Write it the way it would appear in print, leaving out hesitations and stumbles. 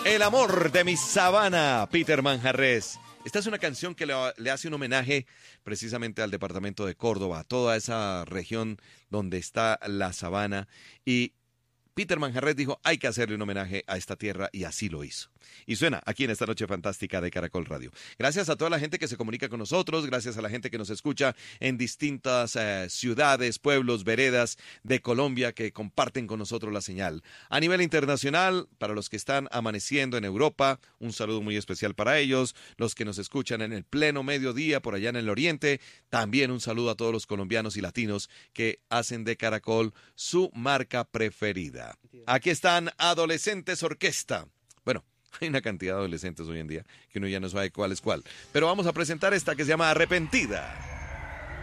El amor de mi sabana, Peter Manjarrés. Esta es una canción que le hace un homenaje precisamente al departamento de Córdoba, a toda esa región donde está la sabana. Y Peter Manjarrés dijo, hay que hacerle un homenaje a esta tierra, y así lo hizo. Y suena aquí en esta noche fantástica de Caracol Radio. Gracias a toda la gente que se comunica con nosotros, gracias a la gente que nos escucha en distintas ciudades, pueblos, veredas de Colombia que comparten con nosotros la señal. A nivel internacional, para los que están amaneciendo en Europa, un saludo muy especial para ellos. Los que nos escuchan en el pleno mediodía por allá en el oriente, también un saludo a todos los colombianos y latinos que hacen de Caracol su marca preferida. Aquí están Adolescentes Orquesta. Bueno, hay una cantidad de adolescentes hoy en día que uno ya no sabe cuál es cuál. Pero vamos a presentar esta que se llama Arrepentida.